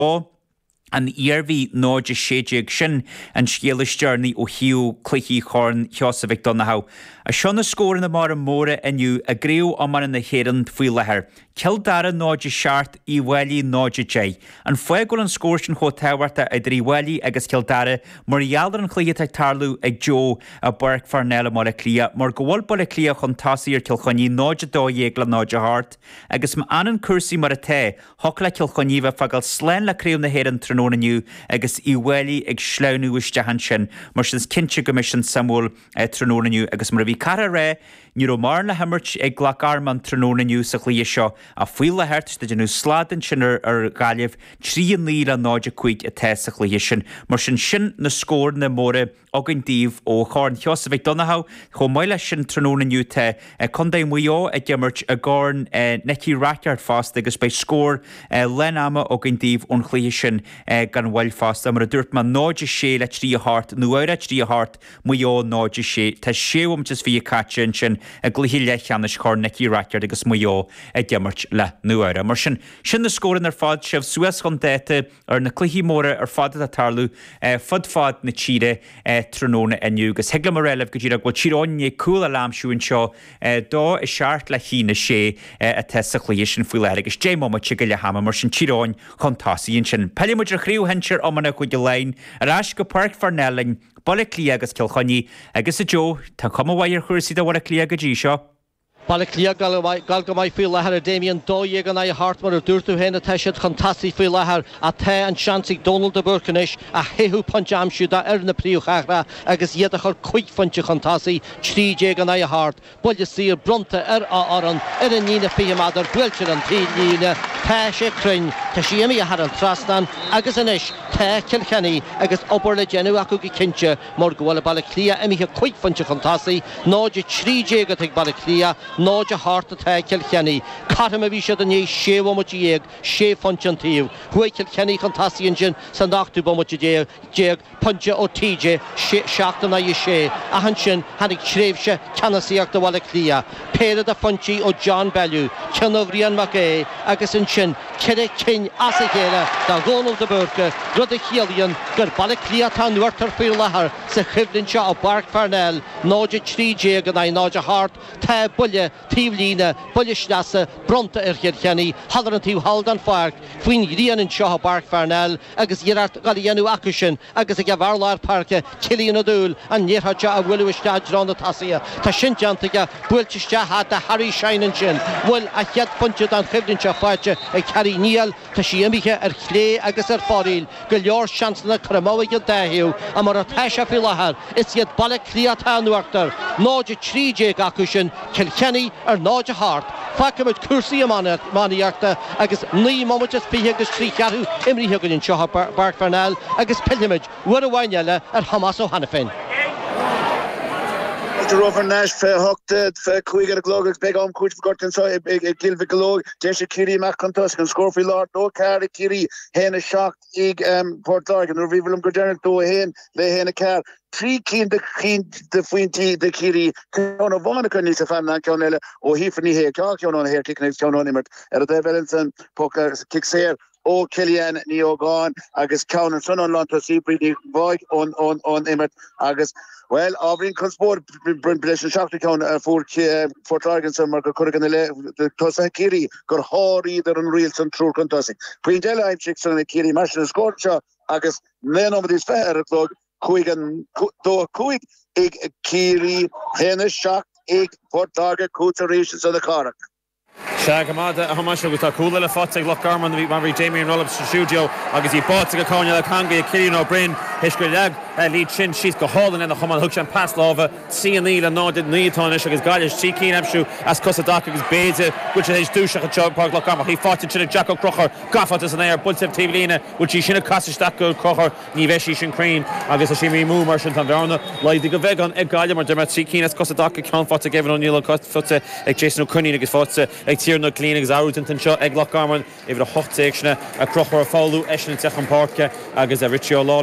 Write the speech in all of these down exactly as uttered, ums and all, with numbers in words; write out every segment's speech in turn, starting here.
seo an Iervi Noja Shejig Shin and Shielish Journey o Hugh Clicky Horn Hiosavik Donahow. A Shona score in the Mara Mora and you agree on man in the Heron Fuilaher. Kildara Noja Shart Iweli Noja J. And Fuego and Scorshin Hotel Warta Adriweli Agus Kildara, Morialder and Cleata Tarlu Eg Joe a Burke Farnella Moleclia, Morgowal Boleclia Hontasi or Kilchoni Noja Do Yegla Noja Hart, Agus Manan Cursi Marate, Hokla Kilchoniva Fagal Slen La Creum the Heron Tronona New, Agus Iweli Eg Schlaunu Jahanshin, Mershans Kinche Commission Samuel Tronona New, Agus Maravi Carare. Niro Marla Hammerch ag Glacarman Tronona New sa Cleisha, a Fuila Hertz the Genu Sladen Shinner or Galiev, Tree and Leela Noja Quick a Tessa Cleishan, Mershin Shin na score na more, Ogin Div o Horn Hiosavik Donahow, Homoila Shin Tronona New te, a Conde Muyo a Gemmerch a Gorn, Neki Rackard fast, agus by score, Len Ama Ogin Div on Cleishan, Gan Well fast, Amra Dirtman Noja She, let Tree Heart, Nuera Tree Heart, Muyo Noja She, Te Shewum just for your catchin Shin. A glihile Janish Horn Neki Rackard agus Muyo a Gemmerch le Nuera. Mershin Shin the score in their fad Shev Suez Hondete or na Clihi Mora or Fada Tarlu, Fud Fad na Chide, Tronona and Yugas. Hegla Morella of Gajira, what Chironye cool alarm shoe and shaw, do a shart la Hina she a Tessa Cleishan Fularigis, J Mama Chigilla Hammer, Mershin Chiron, Hontasi and Shin. Pelimuja Crew Hencher Omana Kudulain, Arashka Park Farnelling. Boleclia agus Kilchoni agus a Joe tá cuma wire chuirsi da Boleclia gají seo. Boleclia galgamai feel lahar Damien Doyeg and I Hartmar of Durtu Hena Teshet Contasi feel lahar a te and Chansig Donald de Burkenish a hehu punjam shuda erna priuchara agus yedachar quick funch Contasi Tree Jeg and I Hart Bolesir Bronte er aron Erenina Fiamadar Wilcher and Tina Tashe Crin Tashiemi had an Trastan agus anish te Kilkenny agus Oberle Genu Akugi Kincha Morgwala Boleclia Emi quick funch Contasi Noja Tree Jeg at Boleclia Noja Hart attack Kilkenny. Catam of Isha the Nay Shea Womachieg, Shea Funchantive, Huay Kilkenny Contasi Engine, Sandaktu Bomachieg, Jeg, Punja O T J, Shaktan Ay Shea, Ahanshin, Hanik Shrevsha, Canasiak the Wallaclia, Pere the Funchi O John Bellew, Chanogrian Mackay, Agasin Chin, Kere King Asagela, Dagon of the Burke, Ruddy Hillian, Gur Balaclia Tan Werter Filahar, Sehivlin Shaw of Bark Farnell, Noja Tree Jeg and I Noja Hart, Tab Bulle, Tivlina, Bullishnassa, Bronte Erkirkenny, Hallerantiu Haldan Fark, Queen Rian and Shaw Bark Farnell, Agus Yerart Galianu Akushin, Agus a Gavarlar Park, Killian O'Doul, and Yerhaja of Willowish Dodge on the Tassia, Tashinjantiga, Wilchishja had the Harry Shine and Chin, Will a Yet Punched on Hivdincha Faja, a Carry Neal, Tashiemica, er Clay, Agus er Foril, Gilyor Chancellor Kramowiga Dahu, Amaratasha Filahar, it's yet Balak Kliatan Worker, Noja Tree Jeg Akushin, Kilkenny or Noja Hart. Fakamut Kursi Maniarta, Agus Ni Momajas Pihagus Tree Yahu, Imri Hugan in Shaw Bark Farnell, Agus Pilgrimage, Wurrawanyella, and Hamaso Hanafin. The Rover Nash fair hooked fair quicker glog big on coach for Gorton so big Gilvig glog Jesha Kiri Macintosh can score for Lord no carry Kiri hen a shocked ig um Port Larkin or Vivalum Gordon to hen lay hen a car three keen the keen the Fuinti the Kiri on a Vonica needs a fan that Conella or he for here talk on here kicking his on him at the Valentin poker kicks here. O Killian Neo gone agus Count and son on Lonto Seabree void on on on Emmett agus well Aubrey Consport British Shock Count for for Targets and Marco Corrigan the Tosakiri got Hori the unreal some true contesting Queen Della I'm chicks on the Kiri Marshall scored shot agus men over this fair clock Quigan to Quick Ig Kiri Hennis Shock Ig for Target Couterations of the Cork. Shagamada Hamasha with a cool little fotsig lock Garman the Mary Jamie and Rollins studio agus he bought a Conya la Kanga Kiri no brain Hishkirag lead chin she's go holding in the Haman Hookshan pass lava see and need and no did need on is Galish Chiki Napshu as Cosadaka is Beza which is Dusha Chog Park lock Garman he fought to Jacko Crocher Gaffat is an air Bulsev Tivlina which he should have cost Stako Crocher Niveshi Shin Crane agus Shimi Moo Merchant and Verona like the Gavegon Ed Galim or Demet Chiki as Cosadaka count for to give it on Nilo Cost foot like Jason O'Connor agus fought ag tíarna cleaning out and seo ag Lochgarman if a hot section a crocher a follow Eshin Techan Park agus a Richie O'Lawler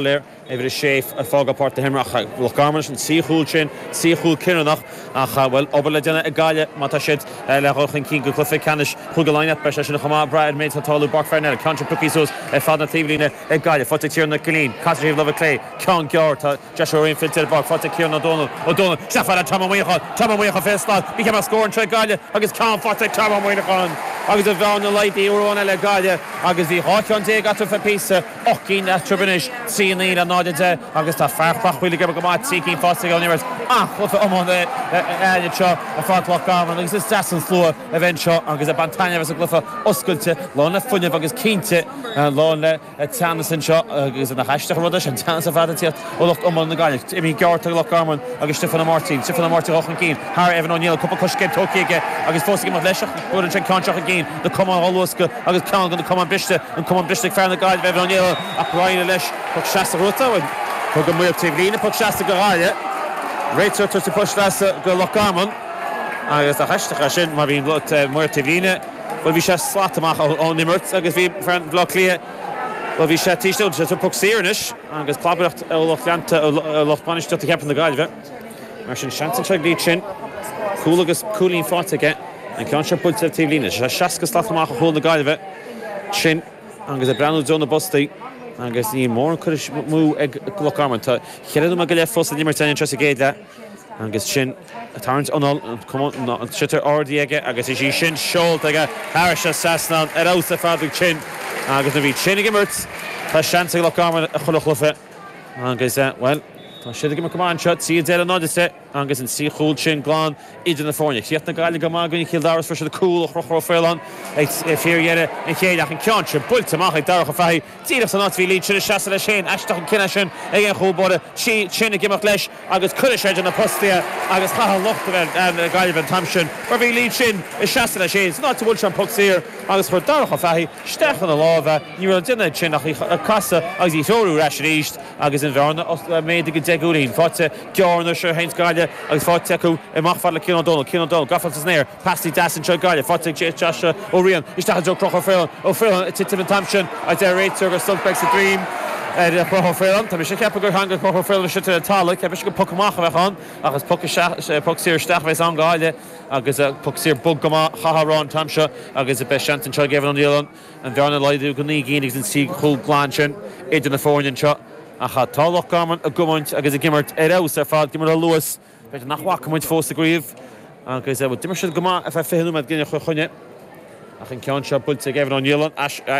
Every chef a fog apart the himrach loch garments and see cool chin see cool kinnach ach well obele dena a galle matashit le rochin king go cliffe canish hugeline up pressure no khama brad made to tolu bark fernel country cookies a father tivline a galle fotte tier na clean casri love clay can gyort joshua in filter bark fotte kier no donald o'donnell safara tamawiha tamawiha first slot became a score and try galle agus can fotte tamawiha agus a van the light the orona le galle agus the hot on take got for piece okin that tribunish seeing the agus tá farpach bhuiile go mat tíí fásta go níir ach chlufa am the aile seo a farclach garman agus is dasan slua a bhain seo agus a bantaine was a glufa oscailte lána funineh agus cínte lána teanasan seo agus na heisteach rudas an teanas a bhadatíocht ó lucht am na gaiile i mí gearrta lech garman agus Stefan Martin Stefan Martin ochan cín Har Evan O'Neill cuppa coscéib tócéige agus fósta go leiseach bud an canseach a cín na cumán hallúsca agus cean gona cumán briste an cumán briste fear na gaiile Evan O'Neill a braine leis pug seasta ruta go go muir tivlína pug seasta go ráile réitir tu push seasta go loch garman agus a heisteach sin mar bhíon muir tivlína bhil bhí sé slátamach ó nimmert agus bhí fran bhlach lia bhil bhí sé tíisteúil sé pug síirnis agus clábaireacht ó loch leanta ó loch banisteach ceapan na gaiilbhe mar sin seansan se glíd sin cúil agus cúlín fátaige an cean se pulte tivlína sé seaca slátamach ó na gaiilbhe sin agus a breanú donna bostaí agus ní mór chuis mú ag loch garman tá cheadú a go le fós a nimmertain tras a géad agus sin a tarnt anál an sitar ordaí aige agus is sin seolt aige Harris a sasnan ar aus a fadú sin agus na bhí sin gimmert tá seansa loch garman a chulachlufe agus well tá siad go cumán seo tí déile náiste agus an sí chúil sin glán idir na fórne chiaad na gaiile go mágann chiildáras for se cool chrochro félan ag féarhéire in chéideach an cean se bultamach ag darcha fai tíach san áhí líd sin seaasa le sin eisteach an cinine sin ag an chóbáda sí sinna gimach leis agus chuide séidir na postia agus chaá lochta bheith an gaiileh tam sin mar bhí líd sin is seaasa le sin ná bhil an poxír agus chuir darcha fai stechan na lábh ní an duine sin nach casa agus í teorú reis ríist agus an bhena méid go deúín fáte gearna se hains gaiile agus fáte acu i machfad le Cian O'Donnell Cian O'Donnell gafal is néir pasí dasan seo gaiile fáte Joshua ó rion is tá jo croch félan ó félan titim an tamsin a de réitir agus Sulbex a dream er croch félan tá sé cepa gur hanga croch félan si tala cepa go pocamach a bheitán agus poxír stachbheits an gáile agus poxír bug go chaharrán tamse agus a be seantan seo gefan an dílan an bhearna leidú go ní génig an sí chuil glán sin idir na fórnin seo a cha tá loch garman a gomaint agus a gimmert ar aus ar fad gimmert a luas beidir nachhacha muid fósta gríomh agus bh dimmer siad go má a bheith féhanú me gine chu chuine ach an cean seo builte Evan O'Neill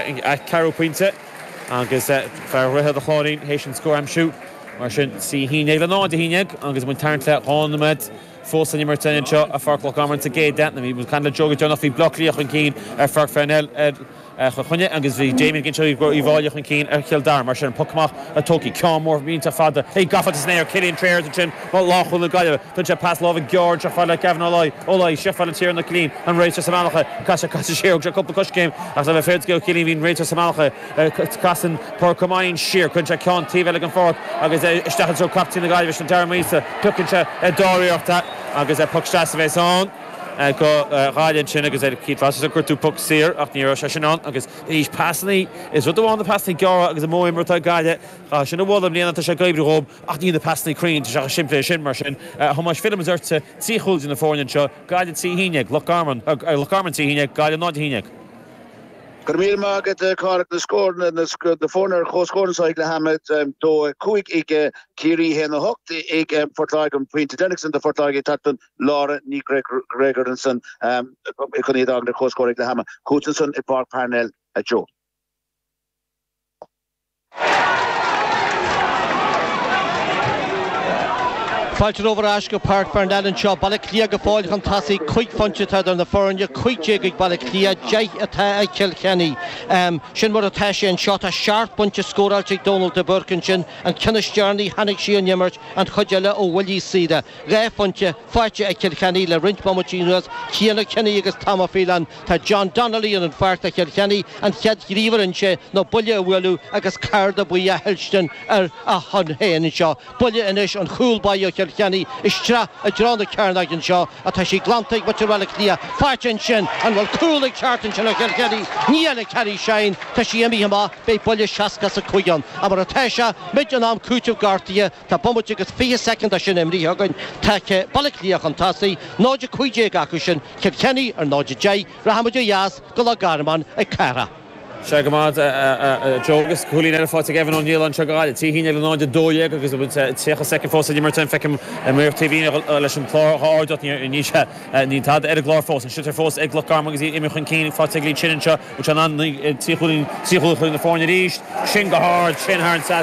a carú puinte agus fear ruthe a chláirín hééis sin scór am siú mar sin sí híine le náid a híineag agus mu tarnt le hánaid fósta nimmertain seo a far loch garman a géad na bhí can le joga John hí blochlíoch an cín ar far fernel chuine agus bhí Damien gin seo i bháileach an cín ar cheildar mar sin pocmach a tóí ceán mór bínta fada é gafat is néir Cillian Tréir an sin má láchúil na gaiile dun se pass láh George a fáile Kevin Olai Olai sifail tíar na clean an réitir samálacha cai cai séog se coppla coscéim agus a bheith féad go Cillian hín réitir samálacha casan por comáin siar chun se ceán tíhheile an fort agus isteachil seo captí na gaiile an dearmísa tucann se dáíochtta agus é pucsteas a bheits an go ráileann sin agus é cífas a chuirtú puc sír ach ní se sin an agus ís pasnaí is ru bháin na pasnaí geara agus a móimmartá gaiile sin bhlam líanana se gaibbrúób ach ní na pasnaí crín se siimplé sin mar sin thomáis film irte tíúil in na fórnin seo gaiile tí híineag loch garman loch garman tí híineag gaiile ná híineag Gur mí mágad cáach na scóna de fórnar chóscónaáig le haid dó cuaig ige Cirí héna hocht ag fortlaig an Puinte Dennickson de fortlaig tatan Laura ní Gregorinson chun iad agna chóscóig le hama Cútanson i Park Parnell a Joe. Fáilte over Ashka Park Parnell an seo balla clia go fáil chun tasaí chuig fonte ar na fórne chuigé ag balla clia deich atá ag Kilkenny sin mar atá sé an seo a seart bunte scóráilte Donald de Burkin sin an cineistearnaí hanig sí an nimmert an chuideile ó bhfuilí siide ré fonte fáilte ag Kilkenny le rint mamutíúas cíanna Kenny agus Tamafílan tá John Donnelly an an fáirt a Kilkenny an chead gríomharann sé nó buile a bhfuilú agus carda buí a Helston ar a chun héann seo buile inis an chúlbaí Kilkenny is tra a drána cearnaid an seo a tá sí glantaigh bute bhile clia fáitin sin an bhfuil cúlaigh chartan sin a Kilkenny níana Kenny Mary Shine tá sí imi hama be bolle seaca sa cuigan a mar a teise mid an am cúteh gartaí tá bombute agus fi second a sin imrí hagann take balliclíach an tasaí náide cuiide acu sin ce Kenny ar náide J rahamide Yas go le Garman ag cara. Shagamad Jogus Cooley never fought together on Neil and Chagad. It's he never known the door yet because it would take a second force. The Merton Feckham and Mayor T V election floor hard at Nisha and the Tad Ed Glor force and Shutter force Egg Lock Armag is the Imichan Keen fought Tigly Chinincha, which are on the Tichul in the Foreign East. Shinga hard, Chin hard,